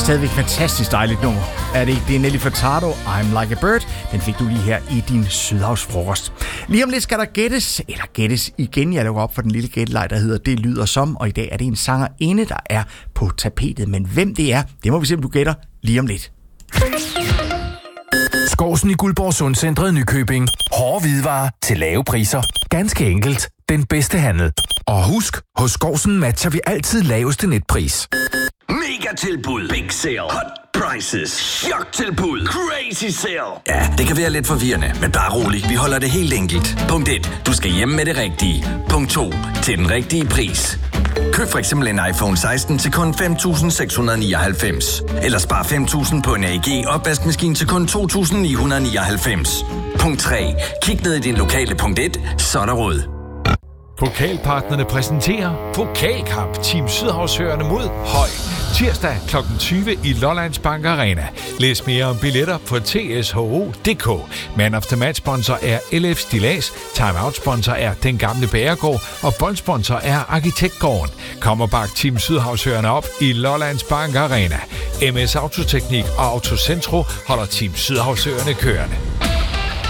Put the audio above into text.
Stadigvæk fantastisk dejligt nummer. Er det ikke? Det er Nelly Furtado, I'm Like a Bird. Den fik du lige her i din Sydhavsfrokost. Lige om lidt skal der gættes igen. Jeg lukker op for den lille gætteleg, der hedder Det lyder som. Og i dag er det en sangerinde, der er på tapetet. Men hvem det er, det må vi se, om du gætter lige om lidt. Skovsen i Guldborg Sundcentret Nykøbing. Hårde hvidevarer til lave priser. Ganske enkelt. Den bedste handel. Og husk, hos Skovsen matcher vi altid laveste netpris. Mega tilbud. Big sale. Hot prices. Chok tilbud. Crazy sale. Ja, det kan være lidt forvirrende, men bare rolig. Vi holder det helt enkelt. Punkt 1. Du skal hjem med det rigtige. Punkt 2. Til den rigtige pris. Køb for eksempel en iPhone 16 til kun 5.699. Eller spar 5.000 på en AEG opvaskemaskine til kun 2.999. Punkt 3. Kig ned i din lokale punkt 1, så er der råd. Pokalpartnerne præsenterer Pokalkamp Team Sydhavsøerne mod Høj. Tirsdag kl. 20 i Lollands Bank Arena. Læs mere om billetter på tsho.dk. Man of the Match sponsor er LF Stillads, Timeout sponsor er Den Gamle Bagergård og bondsponsor er Arkitektgården. Kom og bak Team Sydhavsøerne op i Lollands Bank Arena. MS Autoteknik og Autocentro holder Team Sydhavsøerne kørende.